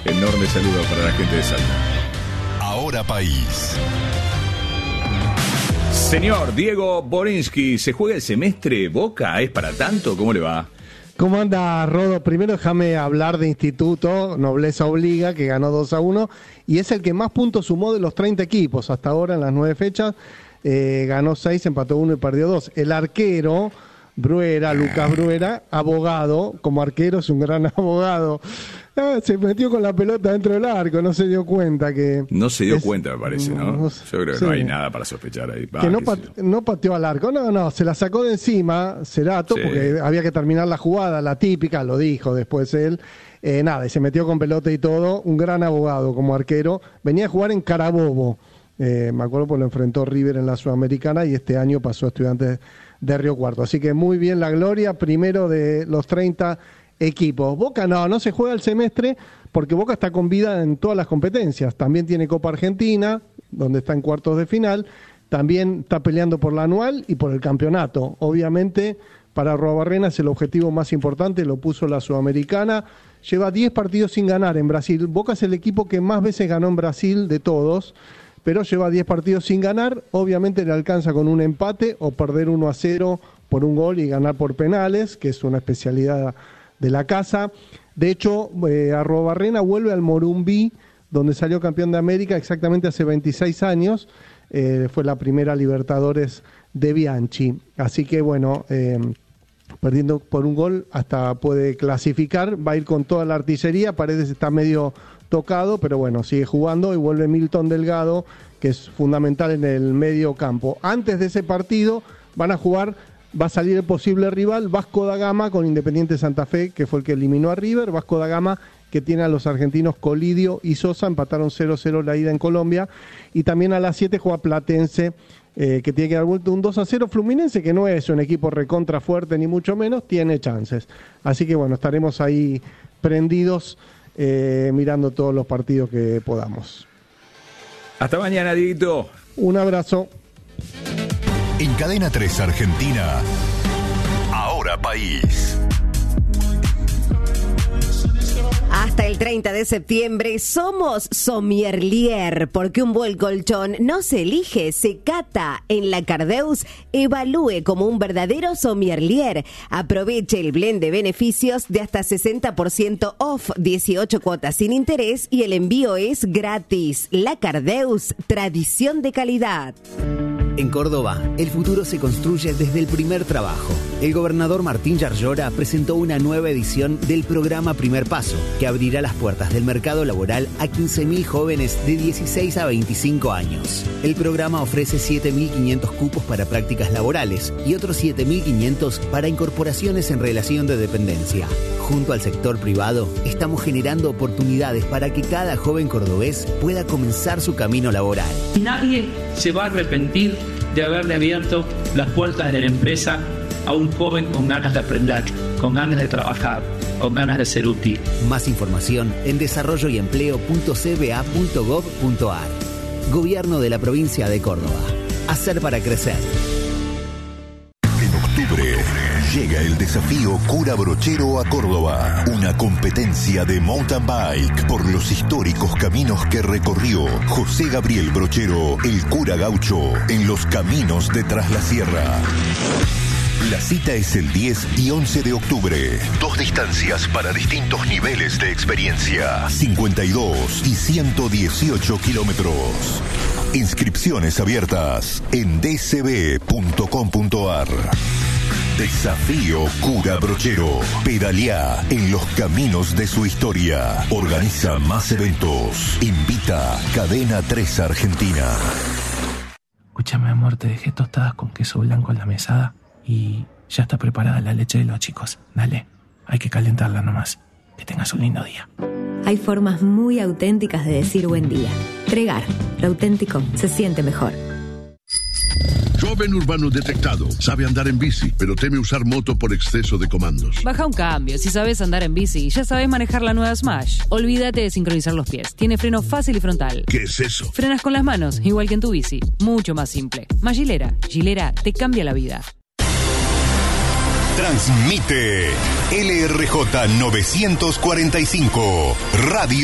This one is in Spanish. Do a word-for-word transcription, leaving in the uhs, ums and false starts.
Enorme saludo para la gente de Salta. Ahora País. Señor Diego Borinsky, ¿se juega el semestre? ¿Boca es para tanto? ¿Cómo le va? ¿Cómo anda, Rodo? Primero déjame hablar de Instituto, Nobleza Obliga, que ganó dos a uno, y es el que más puntos sumó de los treinta equipos hasta ahora en las nueve fechas. Eh, ganó seis, empató uno y perdió dos. El arquero, Bruera, Lucas Bruera, abogado, como arquero es un gran abogado. Ah, se metió con la pelota dentro del arco, no se dio cuenta que... No se dio es, cuenta, me parece, ¿no? no Yo creo que sí. no hay nada para sospechar ahí. Va, que no, qué pat, no pateó al arco, no, no, se la sacó de encima, Cerato, Sí. porque había que terminar la jugada, la típica, lo dijo después él. Eh, nada, y se metió con pelota y todo, un gran abogado como arquero. Venía a jugar en Carabobo, eh, me acuerdo porque lo enfrentó River en la Sudamericana y este año pasó a Estudiantes de Río Cuarto. Así que muy bien la gloria, primero de los treinta equipos. Boca no, no se juega el semestre porque Boca está con vida en todas las competencias. También tiene Copa Argentina, donde está en cuartos de final. También está peleando por la anual y por el campeonato. Obviamente, para Arruabarrena es el objetivo más importante, lo puso la Sudamericana. Lleva diez partidos sin ganar en Brasil. Boca es el equipo que más veces ganó en Brasil de todos, pero lleva diez partidos sin ganar. Obviamente le alcanza con un empate o perder uno a cero por un gol y ganar por penales, que es una especialidad de la casa. De hecho, eh, Arruabarrena vuelve al Morumbí, donde salió campeón de América exactamente hace veintiséis años. Eh, fue la primera Libertadores de Bianchi. Así que bueno, eh, perdiendo por un gol hasta puede clasificar. Va a ir con toda la artillería. Paredes está medio tocado, pero bueno, sigue jugando y vuelve Milton Delgado, que es fundamental en el medio campo. Antes de ese partido van a jugar... Va a salir el posible rival Vasco da Gama con Independiente Santa Fe, que fue el que eliminó a River. Vasco da Gama, que tiene a los argentinos Colidio y Sosa, empataron cero cero la ida en Colombia. Y también a las siete juega Platense, eh, que tiene que dar vuelta un dos a cero. Fluminense, que no es un equipo recontra fuerte ni mucho menos, tiene chances. Así que bueno, estaremos ahí prendidos, eh, mirando todos los partidos que podamos. Hasta mañana, Dieguito. Un abrazo. En Cadena tres Argentina, Ahora País. Hasta el treinta de septiembre somos Sommelier, porque un buen colchón no se elige, se cata. En la Cardeus, evalúe como un verdadero sommelier. Aproveche el blend de beneficios de hasta sesenta por ciento off, dieciocho cuotas sin interés y el envío es gratis. La Cardeus, tradición de calidad. En Córdoba, el futuro se construye desde el primer trabajo. El gobernador Martín Yarlora presentó una nueva edición del programa Primer Paso, que abrirá las puertas del mercado laboral a quince mil jóvenes de dieciséis a veinticinco años. El programa ofrece siete mil quinientos cupos para prácticas laborales y otros siete mil quinientos para incorporaciones en relación de dependencia. Junto al sector privado, estamos generando oportunidades para que cada joven cordobés pueda comenzar su camino laboral. Nadie se va a arrepentir de haberle abierto las puertas de la empresa a un joven con ganas de aprender, con ganas de trabajar, con ganas de ser útil. Más información en desarrollo y empleo punto c b a punto gov punto a r. Gobierno de la provincia de Córdoba. Hacer para crecer. En octubre llega el desafío Cura Brochero a Córdoba. Una competencia de mountain bike por los históricos caminos que recorrió José Gabriel Brochero, el cura gaucho, en los caminos de Tras la Sierra. La cita es el diez y once de octubre. Dos distancias para distintos niveles de experiencia. cincuenta y dos y ciento dieciocho kilómetros. Inscripciones abiertas en d c b punto com punto a r. Desafío Cura Brochero. Pedaleá en los caminos de su historia. Organiza más eventos. Invita Cadena tres Argentina. Escúchame, amor, te dejé tostadas con queso blanco en la mesada y ya está preparada la leche de los chicos. Dale, hay que calentarla nomás. Que tengas un lindo día. Hay formas muy auténticas de decir buen día. Tregar, lo auténtico se siente mejor. Joven urbano detectado. Sabe andar en bici, pero teme usar moto por exceso de comandos. Baja un cambio. Si sabes andar en bici, ya sabes manejar la nueva Smash. Olvídate de sincronizar los pies. Tiene freno fácil y frontal. ¿Qué es eso? Frenas con las manos, igual que en tu bici. Mucho más simple. Más Gilera. Gilera te cambia la vida. Transmite L R J novecientos cuarenta y cinco Radio.